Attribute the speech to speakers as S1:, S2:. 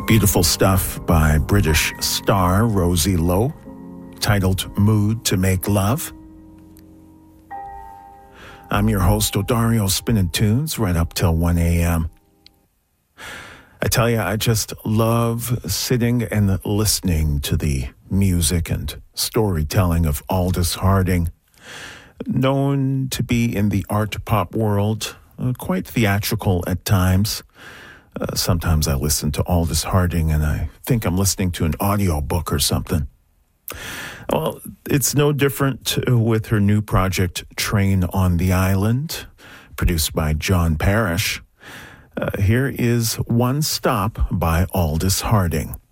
S1: Beautiful stuff by British star Rosie Lowe, titled Mood to Make Love. I'm your host, Odario Spinning Tunes, right up till 1 a.m. I tell you, I just love sitting and listening to the music and storytelling of Aldous Harding, known to be in the art pop world, quite theatrical at times. Sometimes I listen to Aldous Harding and I think I'm listening to an audiobook or something. Well, it's no different with her new project, Train on the Island, produced by John Parrish. Here is One Stop by Aldous Harding.